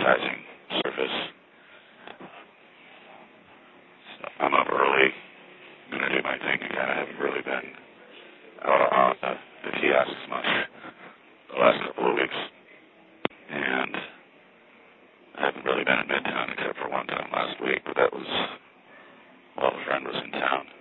advertising service. So I'm up early. I'm going to do my thing again. I haven't really been out on the kiosks much the last couple of weeks. And I haven't really been in Midtown except for one time last week, but that was while a friend was in town.